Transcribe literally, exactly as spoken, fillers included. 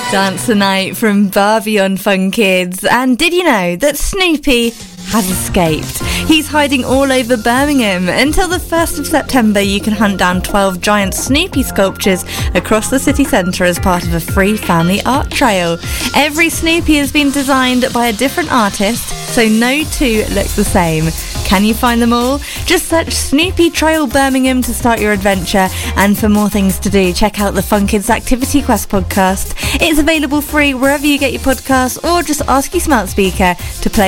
Dance the Night from Barbie on Fun Kids. And did you know that Snoopy has escaped? He's hiding all over Birmingham. Until the first of September, you can hunt down twelve giant Snoopy sculptures across the city centre as part of a free family art trail. Every Snoopy has been designed by a different artist, so no two look the same. Can you find them all? Just search Snoopy Trail Birmingham to start your adventure. And for more things to do, check out the Fun Kids Activity Quest podcast. It's available free wherever you get your podcasts, or just ask your smart speaker to play